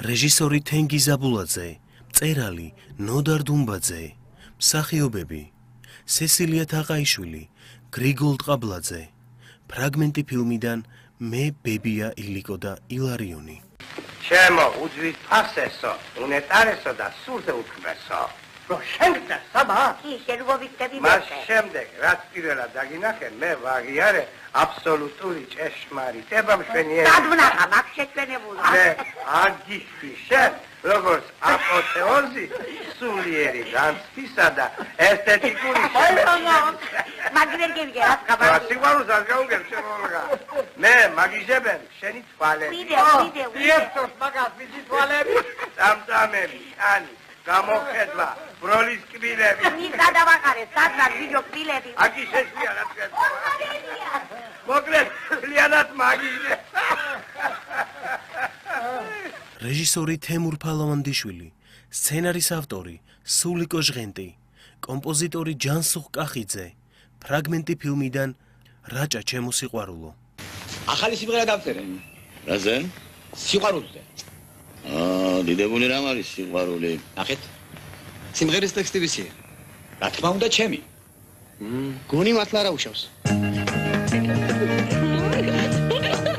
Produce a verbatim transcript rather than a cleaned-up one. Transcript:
რეჟისორი თენგი ზაბულაძე, მწერალი ნოდარ დუმბაძე, მსახიობები სესილია თაყაიშვილი, გრიგოლ ტყაბლაძე, ფრაგმენტი ფილმიდან მე ბებია ილიკო და ილარიონი. ჩემო უძვის ფასესო, უნეტარესო და სულზე უქმესო. რო შენგდა საბა? კი, შეგობიქტები მას შემდეგ, რაც პირველად დაგინახე, მე ვაღიარე აბსოლუტური ჭეშმარიტება მშვენიერი. დადვნახა, მაგ შეჩვენებულა. მე აგიშვი შენ, როგორც აპოთეოზი, სულიერი განცდისა და ესთეტიკური შემეცნების. მაგ ვერ გევიგე, რაც ხაბარი. სიყვარულს არ გაუგებ შემოვლგა. მე მაგიჟებენ შენი თვალები. ვიდე, ვიდე, ვიდე. იესოს მაგას მისი თვალები. წამწამები, კანი. გამოხედვა, ბროლის კბილები. მის გადავაყარე, სადღაც ვიდეო კბილები. აგი შეშლია რა თქვენ. მოკლედ, ლიანად მაგიჟე. რეჟისორი თემურ ფალავანდიშვილი, სცენარის ავტორი სულიკო ჟღენტი, კომპოზიტორი ჯანსუღ კახიძე, ფრაგმენტი ფილმიდან რაჭა ჩემო სიყვარულო. ახალი სიმღერა დავწერე. რაზე? სიყვარულზე. აა, დიდებული რამ არის სიყვარული? ნახეთ. სიმღერის ტექსტი ვისია? რა თქმა უნდა, ჩემი. მ, გონი მართლა რა უშავს?